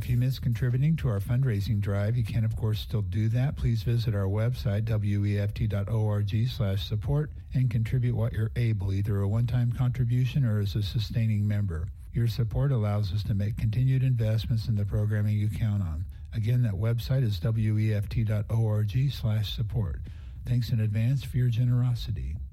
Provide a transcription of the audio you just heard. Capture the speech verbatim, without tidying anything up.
If you miss contributing to our fundraising drive, you can, of course, still do that. Please visit our website, W E F T dot org slash support, and contribute what you're able, either a one-time contribution or as a sustaining member. Your support allows us to make continued investments in the programming you count on. Again, that website is W E F T dot org slash support. Thanks in advance for your generosity.